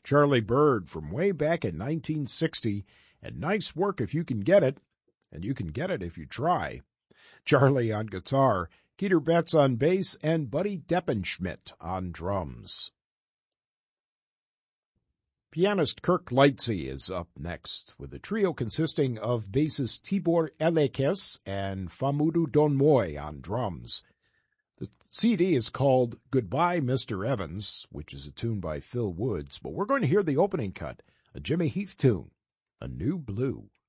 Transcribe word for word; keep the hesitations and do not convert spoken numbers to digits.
Charlie Bird from way back in nineteen sixty, and nice work if you can get it, and you can get it if you try. Charlie on guitar, Keter Betts on bass, and Buddy Deppenschmidt on drums. Pianist Kirk Lightsey is up next with a trio consisting of bassist Tibor Elekes and Famudu Donmoy on drums. The C D is called Goodbye, Mister Evans, which is a tune by Phil Woods, but we're going to hear the opening cut, a Jimmy Heath tune, A New Blue.